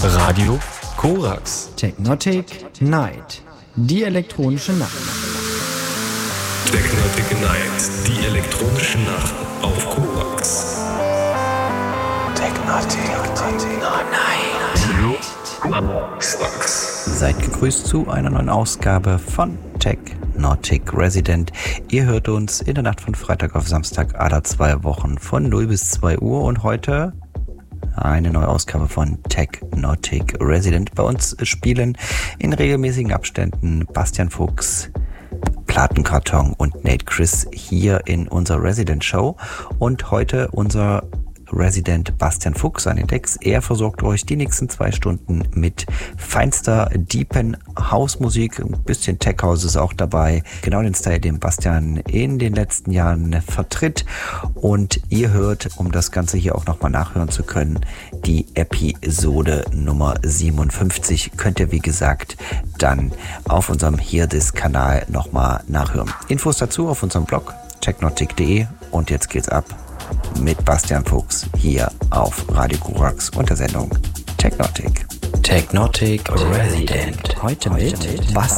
Radio Korax. Technotic Night. Die elektronische Nacht. Technotic Night. Die elektronische Nacht auf Korax. Technotic Night. Seid gegrüßt zu einer neuen Ausgabe von Technotic Resident. Ihr hört uns in der Nacht von Freitag auf Samstag alle 2 Wochen von 0 bis 2 Uhr und heute eine neue Ausgabe von Technotic Resident. Bei uns spielen in regelmäßigen Abständen Bastian Fuchs, Plattenkarton und Nate Chris hier in unserer Resident Show und heute unser Resident Bastian Fuchs an den Decks. Er versorgt euch die nächsten 2 Stunden mit feinster, deepen Hausmusik. Ein bisschen Tech House ist auch dabei. Genau den Style, den Bastian in den letzten Jahren vertritt. Und ihr hört, um das Ganze hier auch nochmal nachhören zu können, die Episode Nummer 57. Könnt ihr, wie gesagt, dann auf unserem Hear-This-Kanal nochmal nachhören. Infos dazu auf unserem Blog technotic.de. Und jetzt geht's ab mit Bastian Fuchs hier auf Radio Korax und der Sendung Technotic. Technotic Resident. Heute mit